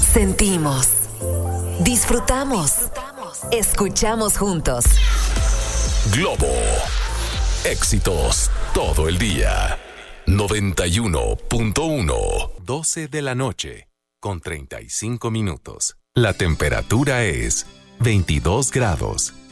Sentimos, disfrutamos, escuchamos juntos. Globo. Éxitos todo el día. 91.1. 12 de la noche, con 35 minutos. La temperatura es 22 grados.